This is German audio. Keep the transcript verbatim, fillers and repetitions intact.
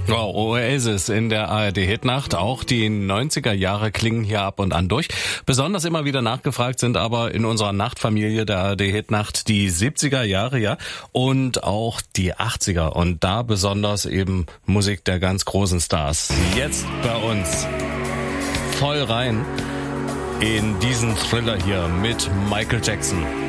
Wow, Oasis in der A R D-Hitnacht. Auch die neunziger Jahre klingen hier ab und an durch. Besonders immer wieder nachgefragt sind aber in unserer Nachtfamilie der A R D-Hitnacht die siebziger Jahre, ja, und auch die achtziger. Und da besonders eben Musik der ganz großen Stars. Jetzt bei uns voll rein in diesen Thriller hier mit Michael Jackson.